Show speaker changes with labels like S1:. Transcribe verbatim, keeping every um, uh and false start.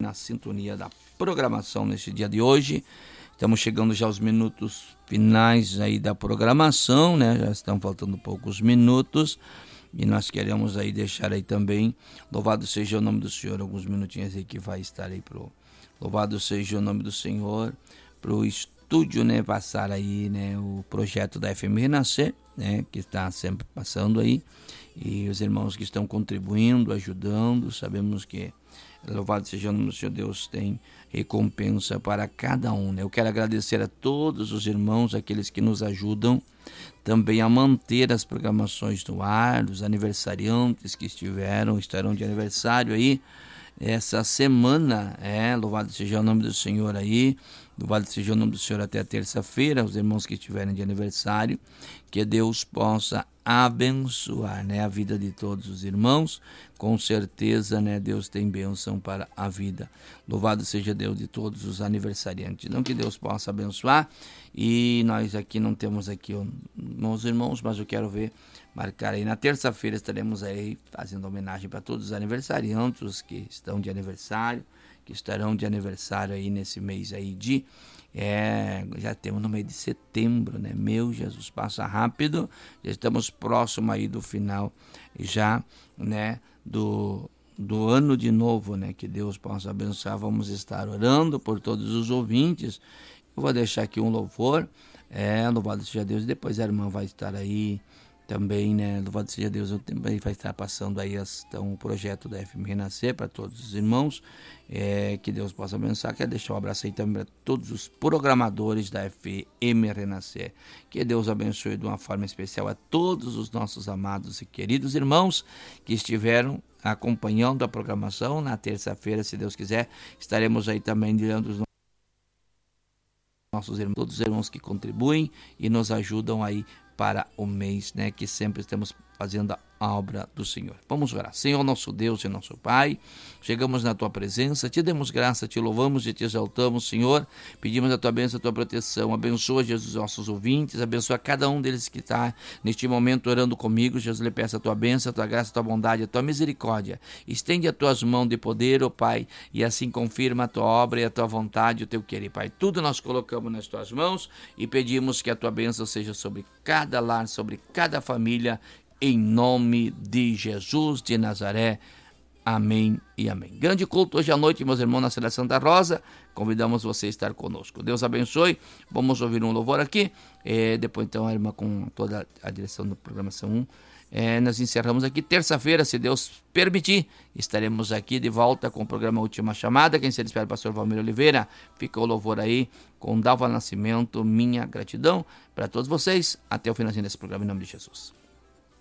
S1: na sintonia da programação neste dia de hoje. Estamos chegando já aos minutos finais aí da programação, né? Já estão faltando poucos minutos e nós queremos aí deixar aí também, louvado seja o nome do Senhor, alguns minutinhos aí que vai estar aí pro louvado seja o nome do Senhor, pro estúdio, né, passar aí, né, o projeto da F M Renascer, né, que está sempre passando aí, e os irmãos que estão contribuindo, ajudando, sabemos que louvado seja o nome do Senhor, Deus tem recompensa para cada um, né? Eu quero agradecer a todos os irmãos, aqueles que nos ajudam também a manter as programações no ar, os aniversariantes que estiveram, estarão de aniversário aí essa semana, é, louvado seja o nome do Senhor aí, louvado seja o nome do Senhor até a terça-feira, os irmãos que estiverem de aniversário, que Deus possa abençoar, né, a vida de todos os irmãos, com certeza, né, Deus tem bênção para a vida, louvado seja Deus de todos os aniversariantes, não que Deus possa abençoar, e nós aqui não temos aqui meus irmãos, mas eu quero ver, marcar aí, na terça-feira estaremos aí fazendo homenagem para todos os aniversariantes, os que estão de aniversário, que estarão de aniversário aí nesse mês aí de, é, já temos no mês de setembro, né, meu Jesus, passa rápido, já estamos próximo aí do final já, né, do, do ano de novo, né, que Deus possa abençoar, vamos estar orando por todos os ouvintes, eu vou deixar aqui um louvor, é, louvado seja Deus, e depois a irmã vai estar aí, também, né, louvado seja Deus, eu também vai estar passando aí as, então, o projeto da F M Renascer para todos os irmãos, é, que Deus possa abençoar. Quero deixar um abraço aí também para todos os programadores da F M Renascer, que Deus abençoe de uma forma especial a todos os nossos amados e queridos irmãos que estiveram acompanhando a programação. Na terça-feira, se Deus quiser, estaremos aí também diante dos nossos irmãos, todos os irmãos que contribuem e nos ajudam aí para o mês, né, que sempre estamos fazendo a obra do Senhor. Vamos orar. Senhor, nosso Deus e nosso Pai, chegamos na Tua presença, Te demos graça, Te louvamos e Te exaltamos, Senhor, pedimos a Tua bênção, a Tua proteção, abençoa, Jesus, nossos ouvintes, abençoa cada um deles que está neste momento orando comigo, Jesus, lhe peço a Tua bênção, a Tua graça, a Tua bondade, a Tua misericórdia, estende as Tuas mãos de poder, ó Pai, e assim confirma a Tua obra e a Tua vontade, o Teu querer, Pai, tudo nós colocamos nas Tuas mãos e pedimos que a Tua bênção seja sobre cada lar, sobre cada família, em nome de Jesus de Nazaré. Amém e amém. Grande culto hoje à noite, meus irmãos, na Cidade de Santa Rosa. Convidamos você a estar conosco. Deus abençoe. Vamos ouvir um louvor aqui. É, depois, então, a irmã com toda a direção da programação um. É, nós encerramos aqui terça-feira, se Deus permitir. Estaremos aqui de volta com o programa Última Chamada. Quem se despede, pastor Valmir Oliveira. Fica o louvor aí com Dalva Nascimento. Minha gratidão para todos vocês. Até o finalzinho desse programa, em nome de Jesus.